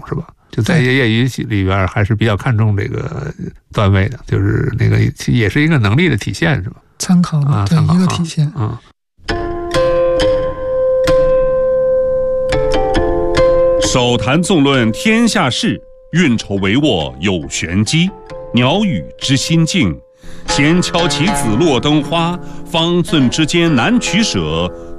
是吧？就在业余里边还是比较看重这个段位的，就是那个也是一个能力的体现，是吧？ 参考啊，对，一个体现啊。 手谈纵论天下事，运筹帷幄有玄机。鸟语知心境，闲敲棋子落灯花，方寸之间难取舍，